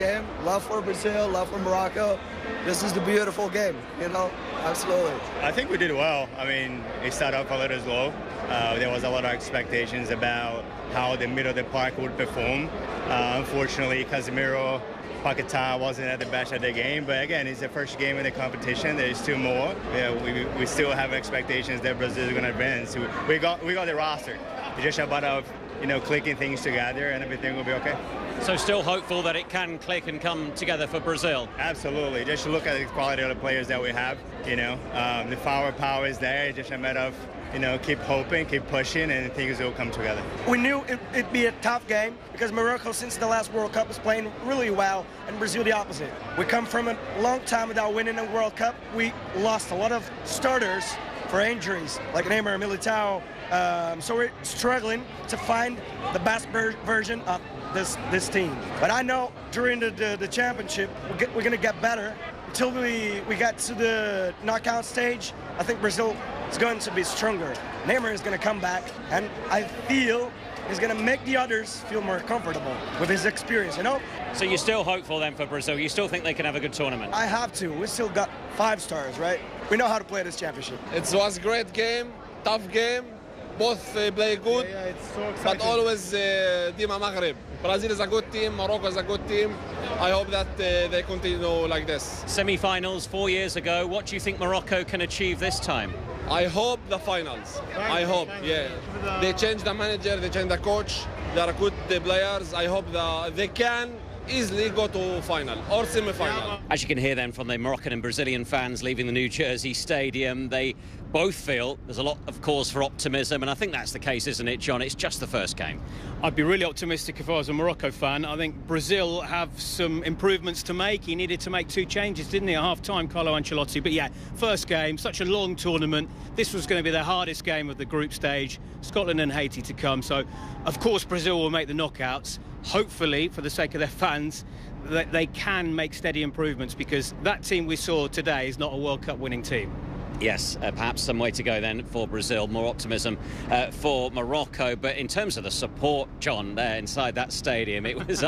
Game, love for Brazil, love for Morocco. This is the beautiful game, you know, absolutely. I think we did well. I mean, it started off a little slow. There was a lot of expectations about how the middle of the park would perform. Unfortunately, Casemiro, Paquetá wasn't at the best of the game, but again, it's the first game in the competition. There's two more. Yeah, we still have expectations that Brazil is going to advance. We got the roster. It's just about clicking things together, and everything will be okay. So still hopeful that it can click and come together for Brazil? Absolutely. Just look at the quality of the players that we have. The firepower is there. It's just a matter of keep hoping, keep pushing, and things will come together. We knew it'd be a tough game because Morocco, since the last World Cup, is playing really well, and Brazil the opposite. We come from a long time without winning a World Cup. We lost a lot of starters for injuries, like Neymar, Militao. So we're struggling to find the best version of this team. But I know during the championship, we're going to get better. Until we get to the knockout stage, I think Brazil is going to be stronger. Neymar is going to come back, and I feel he's going to make the others feel more comfortable with his experience, So you're still hopeful then for Brazil? You still think they can have a good tournament? I have to. We still got 5 stars, right? We know how to play this championship. It was a great game, tough game. Both play good, it's so exciting. but always Dima Maghreb. Brazil is a good team, Morocco is a good team. I hope that they continue like this. Semi-finals 4 years ago. What do you think Morocco can achieve this time? I hope the finals. I hope, yeah. They changed the manager, they changed the coach. They are good players. I hope they can easily go to final or semi-final. As you can hear then from the Moroccan and Brazilian fans leaving the New Jersey Stadium, they both feel there's a lot of cause for optimism, and I think that's the case, isn't it, John? It's just the first game. I'd be really optimistic if I was a Morocco fan. I think Brazil have some improvements to make. He needed to make 2 changes, didn't he, at half-time, Carlo Ancelotti? But yeah, first game, such a long tournament. This was going to be the hardest game of the group stage. Scotland and Haiti to come. So, of course, Brazil will make the knockouts. Hopefully, for the sake of their fans, that they can make steady improvements, because that team we saw today is not a World Cup winning team. Yes, perhaps some way to go then for Brazil. More optimism for Morocco. But in terms of the support, John, there inside that stadium, it was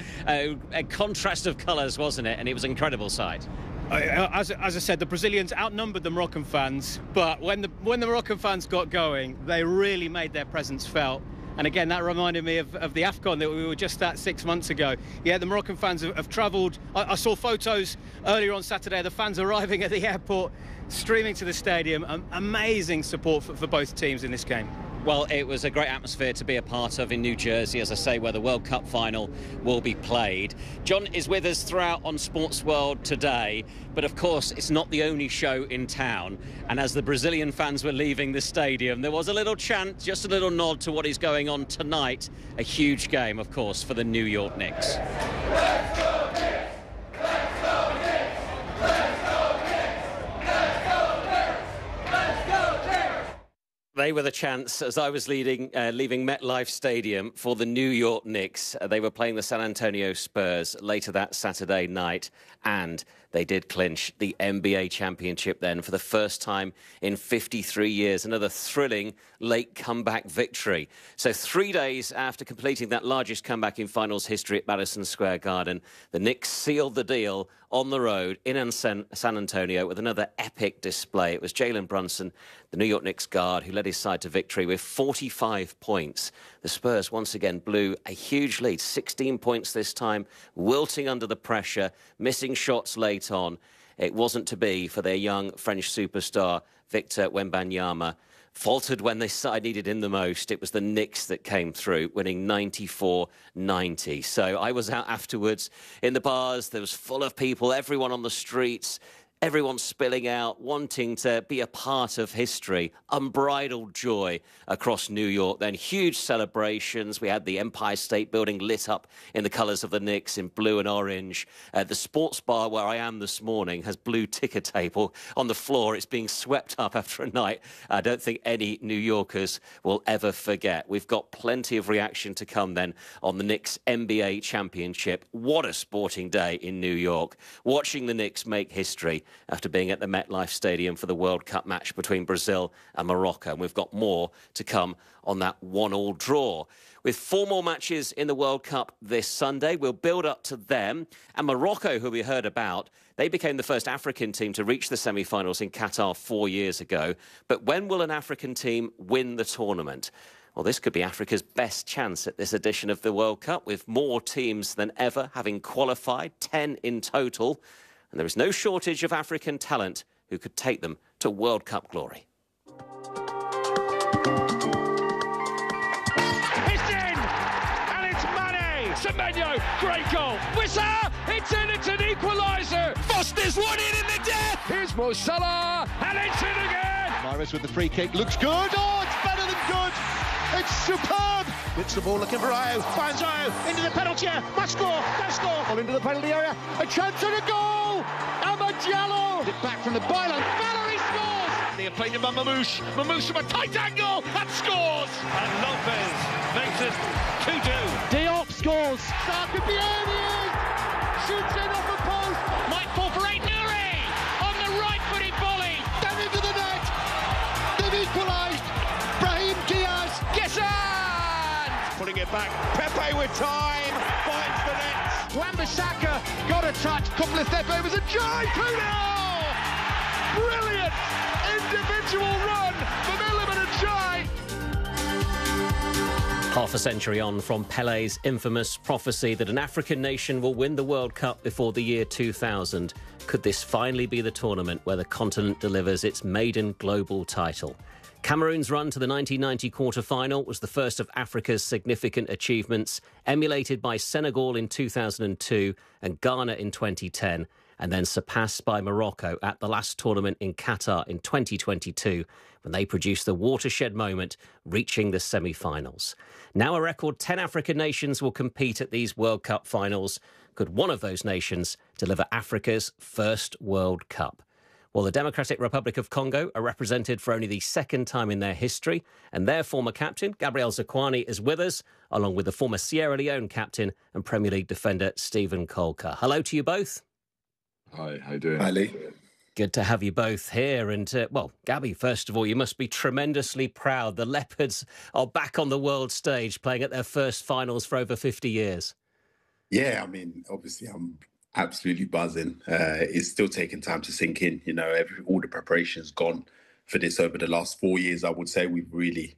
a contrast of colours, wasn't it? And it was an incredible sight. As I said, the Brazilians outnumbered the Moroccan fans, but when the Moroccan fans got going, they really made their presence felt. And again, that reminded me of the AFCON that we were just at 6 months ago. Yeah, the Moroccan fans have travelled. I saw photos earlier on Saturday, the fans arriving at the airport, streaming to the stadium. Amazing support for both teams in this game. Well, it was a great atmosphere to be a part of in New Jersey, as I say, where the World Cup final will be played. John is with us throughout on Sports World today, but of course it's not the only show in town. And as the Brazilian fans were leaving the stadium, there was a little chant, just a little nod to what is going on tonight. A huge game, of course, for the New York Knicks. Let's go Knicks! Let's go Knicks! Let's go Knicks! Let's go Knicks! Let's go Knicks! They were the chants as I was leaving MetLife Stadium for the New York Knicks. They were playing the San Antonio Spurs later that Saturday night, and they did clinch the NBA championship then for the first time in 53 years. Another thrilling late comeback victory. So 3 days after completing that largest comeback in finals history at Madison Square Garden, the Knicks sealed the deal on the road in San Antonio with another epic display. It was Jalen Brunson, the New York Knicks guard, who led his side to victory with 45 points. The Spurs once again blew a huge lead, 16 points this time, wilting under the pressure, missing shots late on. It wasn't to be for their young French superstar, Victor Wembanyama. Faltered when their side needed him the most. It was the Knicks that came through, winning 94-90. So I was out afterwards in the bars. There was full of people, everyone on the streets. Everyone spilling out, wanting to be a part of history. Unbridled joy across New York. Then huge celebrations. We had the Empire State Building lit up in the colours of the Knicks in blue and orange. The sports bar where I am this morning has blue ticker tape on the floor. It's being swept up after a night I don't think any New Yorkers will ever forget. We've got plenty of reaction to come then on the Knicks NBA Championship. What a sporting day in New York. Watching the Knicks make history after being at the MetLife Stadium for the World Cup match between Brazil and Morocco. And we've got more to come on that 1-1 draw. With 4 more matches in the World Cup this Sunday, we'll build up to them. And Morocco, who we heard about, they became the first African team to reach the semi-finals in Qatar 4 years ago. But when will an African team win the tournament? Well, this could be Africa's best chance at this edition of the World Cup, with more teams than ever having qualified, 10 in total. And there is no shortage of African talent who could take them to World Cup glory. Semenyo, great goal. Wissa, it's in, it's an equaliser. Foster's one in the death. Here's Mo Salah, and it's in again. Mahrez with the free kick, looks good. Oh, it's better than good. It's superb. Hits the ball looking for Ayew. Finds Ayew into the penalty area. Must score, must score. All into the penalty area. A chance and a goal. Amad Diallo. It back from the byline. Mallory scores. They're playing him by Mamouche. Mamouche from a tight angle and scores. And Lopez makes it 2-2. Diop scores. Sarkibiani shoots in off the post. Might fall for Aït-Nouri on the right-footed volley. Down into the net. They've equalised. Brahim Diaz. Gessan! Putting it back. Pepe with time. Finds the net. Wan-Bissaka got a touch. Couple of step overs. A giant 2-0. Brilliant individual run from Iliman Ndiaye. Half a century on from Pele's infamous prophecy that an African nation will win the World Cup before the year 2000. Could this finally be the tournament where the continent delivers its maiden global title? Cameroon's run to the 1990 quarter-final was the first of Africa's significant achievements, emulated by Senegal in 2002 and Ghana in 2010, and then surpassed by Morocco at the last tournament in Qatar in 2022, when they produced the watershed moment, reaching the semi-finals. Now a record 10 African nations will compete at these World Cup finals. Could one of those nations deliver Africa's first World Cup? Well, the Democratic Republic of Congo are represented for only the second time in their history, and their former captain, Gabriel Zakuani, is with us, along with the former Sierra Leone captain and Premier League defender, Stephen Colker. Hello to you both. Hi, how you doing? Hi, Lee. Good to have you both here. And, well, Gabby, first of all, you must be tremendously proud. The Leopards are back on the world stage, playing at their first finals for over 50 years. Yeah, I mean, obviously, I'm absolutely buzzing. It's still taking time to sink in. You know, all the preparation's gone for this over the last 4 years. I would say we've really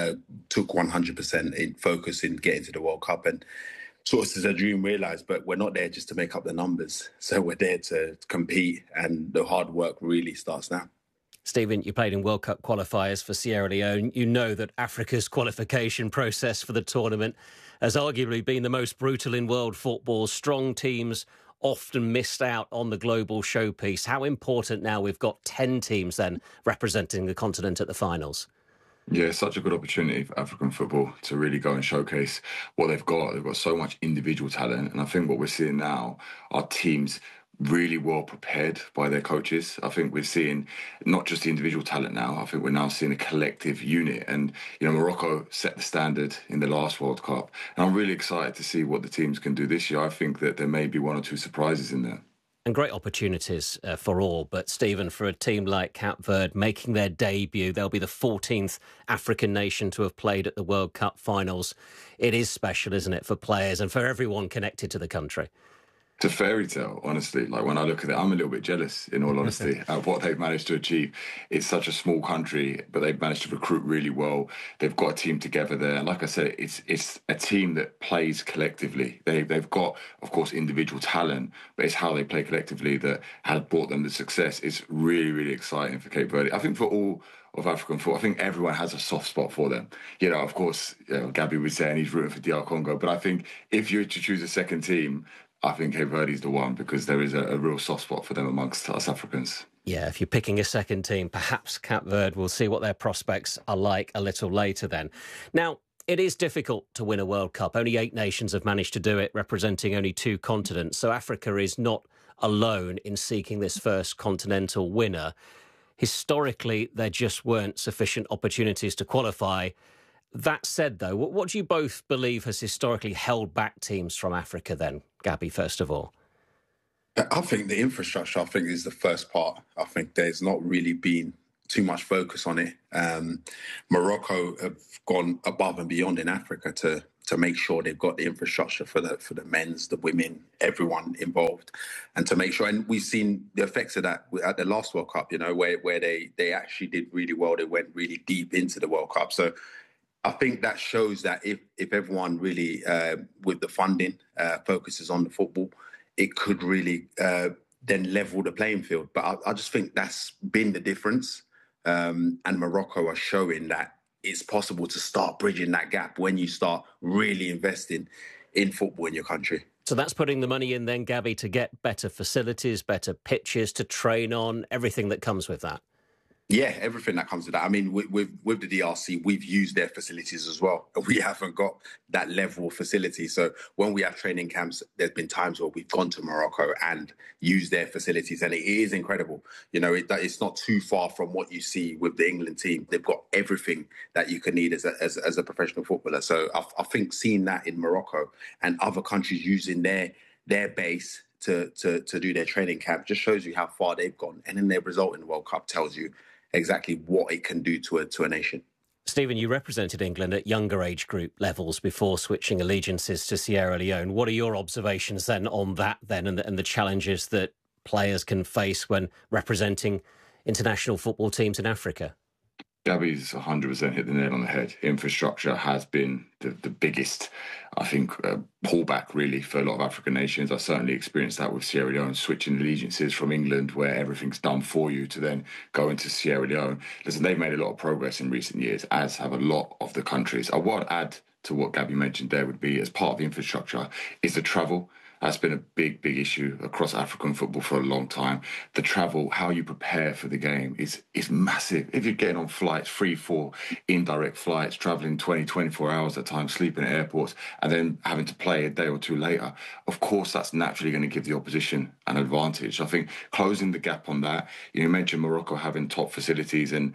took 100% in focus in getting to the World Cup, and sort of as a dream realised, but we're not there just to make up the numbers. So we're there to compete, and the hard work really starts now. Stephen, you played in World Cup qualifiers for Sierra Leone. You know that Africa's qualification process for the tournament has arguably been the most brutal in world football. Strong teams often missed out on the global showpiece. How important now we've got 10 teams then representing the continent at the finals? Yeah, it's such a good opportunity for African football to really go and showcase what they've got. They've got so much individual talent. And I think what we're seeing now are teams really well prepared by their coaches. I think we're seeing not just the individual talent now. I think we're now seeing a collective unit. And, you know, Morocco set the standard in the last World Cup. And I'm really excited to see what the teams can do this year. I think that there may be one or two surprises in there. And great opportunities for all. But, Stephen, for a team like Cape Verde making their debut, they'll be the 14th African nation to have played at the World Cup finals. It is special, isn't it, for players and for everyone connected to the country? It's a fairy tale, honestly. Like, when I look at it, I'm a little bit jealous, in all honesty, of what they've managed to achieve. It's such a small country, but they've managed to recruit really well. They've got a team together there. And like I said, it's a team that plays collectively. They've got, of course, individual talent, but it's how they play collectively that has brought them the success. It's really, really exciting for Cape Verde. I think for all of African football, I think everyone has a soft spot for them. You know, of course, Gabby was saying he's rooting for DR Congo, but I think if you were to choose a second team, I think Cape Verde is the one, because there is a real soft spot for them amongst us Africans. Yeah, if you're picking a second team, perhaps Cape Verde. We'll see what their prospects are like a little later then. Now, it is difficult to win a World Cup. Only 8 nations have managed to do it, representing only 2 continents. So Africa is not alone in seeking this first continental winner. Historically, there just weren't sufficient opportunities to qualify. That said, though, what do you both believe has historically held back teams from Africa then? Gabby, first of all. I think the infrastructure, is the first part. I think there's not really been too much focus on it. Morocco have gone above and beyond in Africa to make sure they've got the infrastructure for the men's, the women, everyone involved, and to make sure. And we've seen the effects of that at the last World Cup, where they actually did really well. They went really deep into the World Cup. So I think that shows that if everyone really, with the funding, focuses on the football, it could really then level the playing field. But I just think that's been the difference. And Morocco are showing that it's possible to start bridging that gap when you start really investing in football in your country. So that's putting the money in then, Gabby, to get better facilities, better pitches to train on, everything that comes with that. Yeah, everything that comes with that. I mean, with the DRC, we've used their facilities as well. We haven't got that level of facility. So when we have training camps, there's been times where we've gone to Morocco and used their facilities, and it is incredible. It's not too far from what you see with the England team. They've got everything that you can need as a professional footballer. So I think seeing that in Morocco and other countries using their base to do their training camp just shows you how far they've gone. And then their result in the World Cup tells you exactly what it can do to a nation. Stephen, you represented England at younger age group levels before switching allegiances to Sierra Leone. What are your observations then on that and the challenges that players can face when representing international football teams in Africa? Gabby's 100% hit the nail on the head. Infrastructure has been the biggest, I think, pullback really for a lot of African nations. I certainly experienced that with Sierra Leone, switching allegiances from England, where everything's done for you, to then go into Sierra Leone. Listen, they've made a lot of progress in recent years, as have a lot of the countries. What I'd add to what Gabby mentioned there would be, as part of the infrastructure, is the travel. That's been a big issue across African football for a long time. The travel, how you prepare for the game is massive. If you're getting on flights, 3-4 indirect flights, travelling 20, 24 hours at times, sleeping at airports, and then having to play a day or two later, of course that's naturally going to give the opposition an advantage. I think closing the gap on that, you mentioned Morocco having top facilities, and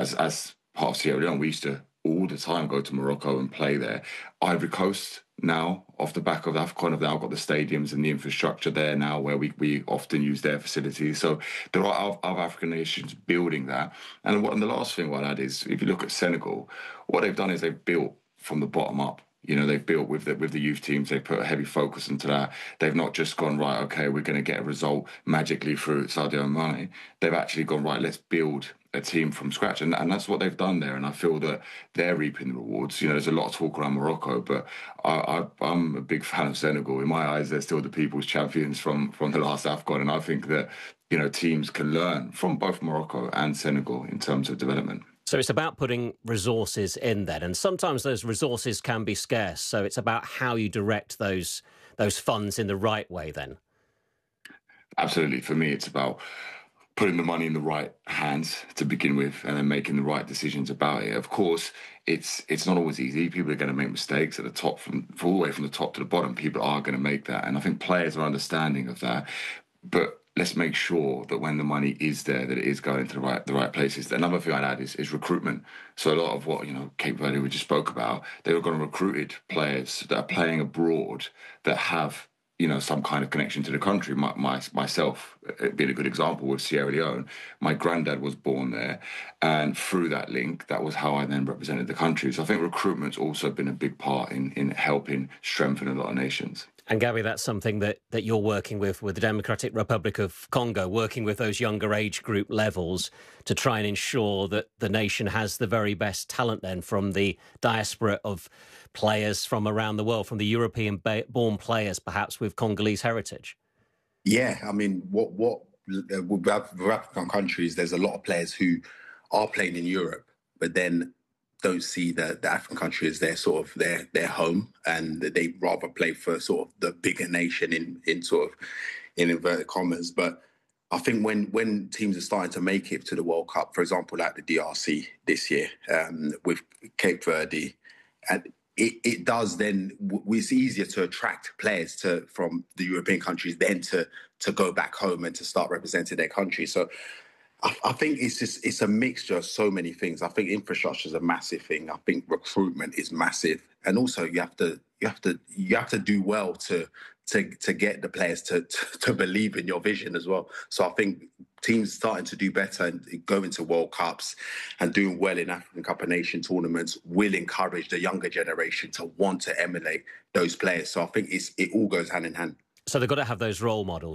as part of Sierra Leone, we used to all the time go to Morocco and play there. Ivory Coast now, off the back of AFCON, have now got the stadiums and the infrastructure there now where we often use their facilities. So there are other African nations building that. And the last thing I'd add is, if you look at Senegal, what they've done is they've built from the bottom up. They've built with the youth teams. They put a heavy focus into that. They've not just gone, right, okay, we're going to get a result magically through Sadio Mane. They've actually gone, right, let's build a team from scratch. And that's what they've done there. And I feel that they're reaping the rewards. There's a lot of talk around Morocco, but I'm a big fan of Senegal. In my eyes, they're still the people's champions from the last AFCON. And I think that, teams can learn from both Morocco and Senegal in terms of development. So it's about putting resources in then, and sometimes those resources can be scarce. So it's about how you direct those funds in the right way then. Absolutely. For me, it's about putting the money in the right hands to begin with, and then making the right decisions about it. Of course, it's not always easy. People are going to make mistakes at the top, all the way from the top to the bottom. People are going to make that, and I think players are understanding of that. But let's make sure that when the money is there, that it is going to the right places. Another thing I'd add is recruitment. So a lot of what Cape Verde we just spoke about, they were going to recruited players that are playing abroad that have some kind of connection to the country. Myself being a good example with Sierra Leone, my granddad was born there, and through that link, that was how I then represented the country. So I think recruitment's also been a big part in helping strengthen a lot of nations. And Gabby, that's something that you're working with the Democratic Republic of Congo, working with those younger age group levels to try and ensure that the nation has the very best talent then from the diaspora of players from around the world, from the European-born players, perhaps with Congolese heritage. Yeah, I mean, what with African countries, there's a lot of players who are playing in Europe, but then don't see the African country as their sort of their home, and they rather play for sort of the bigger nation in inverted commas. But I think when teams are starting to make it to the World Cup, for example, like the DRC this year with Cape Verde, and it does then, it's easier to attract players from the European countries than to go back home and to start representing their country. So I think it's a mixture of so many things. I think infrastructure is a massive thing. I think recruitment is massive, and also you have to do well to to get the players to believe in your vision as well. So I think teams starting to do better and go into World Cups and doing well in African Cup of Nations tournaments will encourage the younger generation to want to emulate those players. So I think it all goes hand in hand. So they've got to have those role models.